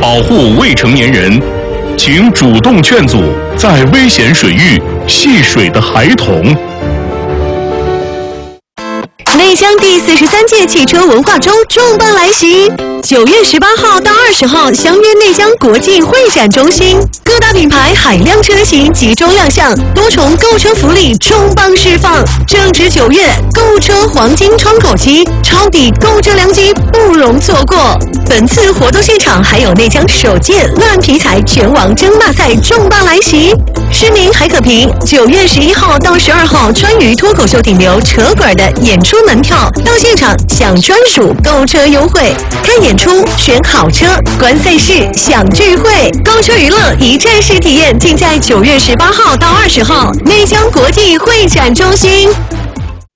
保护未成年人，请主动劝阻在危险水域戏水的孩童。 内江第43届汽车文化周重磅来袭，9月18号到20号相约内江国际会展中心，各大品牌海量车型集中亮相，多重购车福利重磅释放。正值9月，购车黄金窗口期，抄底购车良机不容错过。本次活动现场还有内江首届烂皮材拳王争霸赛重磅来袭，市民还可凭9月11号到12号川渝脱口秀顶流扯滚的演出门票到现场享专属购车优惠，看演出选好车，观赛事享聚会，购车娱乐一站式体验，尽在9月18号到20号内江国际会展中心。